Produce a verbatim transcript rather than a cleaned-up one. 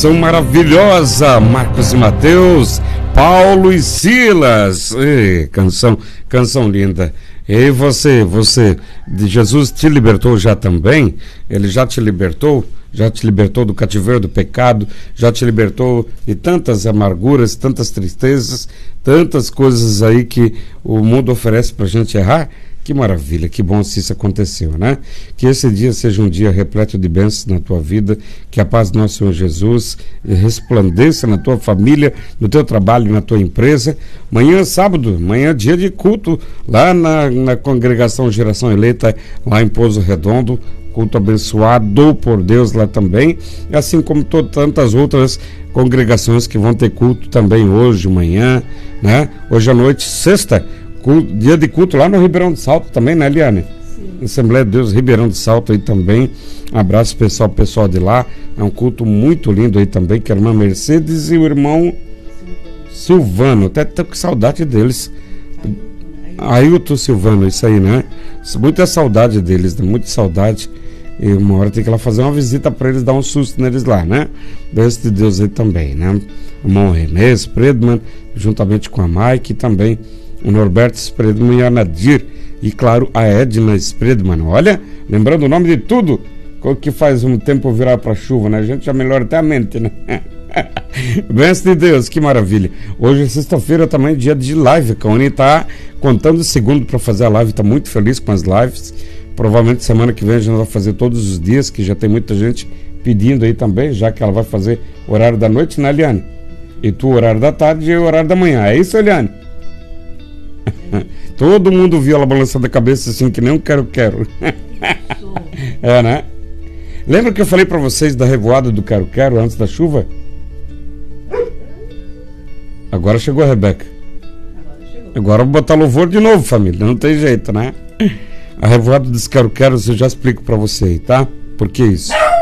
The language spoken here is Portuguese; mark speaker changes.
Speaker 1: canção maravilhosa, Marcos e Mateus, Paulo e Silas. Ei, canção, canção linda. E você, você, Jesus te libertou já também? Ele já te libertou? Já te libertou do cativeiro do pecado? Já te libertou de tantas amarguras, tantas tristezas, tantas coisas aí que o mundo oferece pra gente errar? Que maravilha, que bom se isso aconteceu, né? Que esse dia seja um dia repleto de bênçãos na tua vida, que a paz do nosso Senhor Jesus resplandeça na tua família, no teu trabalho, na tua empresa. Amanhã é sábado, amanhã é dia de culto, lá na, na congregação Geração Eleita, lá em Pouso Redondo, culto abençoado por Deus lá também, assim como todas tantas outras congregações que vão ter culto também hoje, amanhã, né? Hoje à noite, sexta, dia de culto lá no Ribeirão do Salto também, né, Eliane? Sim. Assembleia de Deus Ribeirão do Salto aí também. Um abraço pessoal, pessoal de lá. É um culto muito lindo aí também, que a irmã Mercedes e o irmão Silvano. Até tô com saudade deles. Ailton Silvano, isso aí, né? Muita saudade deles, né? Muita saudade. E uma hora tem que ir lá fazer uma visita para eles, dar um susto neles lá, né? Bênção de Deus aí também, né? O irmão René Spredman, juntamente com a Mike e também o Norberto Spredman e a Nadir, e claro, a Edna Spredman. Olha, lembrando o nome de tudo, que faz um tempo virar para chuva, né? A gente já melhora até a mente, né? Bênção de Deus, que maravilha. Hoje é sexta-feira também, dia de live, que a Uni está contando o segundo para fazer a live, está muito feliz com as lives. Provavelmente semana que vem a gente vai fazer todos os dias, que já tem muita gente pedindo aí também, já que ela vai fazer horário da noite, né, Eliane? E tu horário da tarde e horário da manhã, é isso, Eliane? Todo mundo viu ela balançando a cabeça assim, que nem um quero-quero. É, né? Lembra que eu falei pra vocês da revoada do quero-quero antes da chuva? Agora chegou a Rebeca. Agora chegou. Agora eu vou botar louvor de novo, família. Não tem jeito, né? A revoada dos quero-queros eu já explico pra você aí, tá? Por que isso?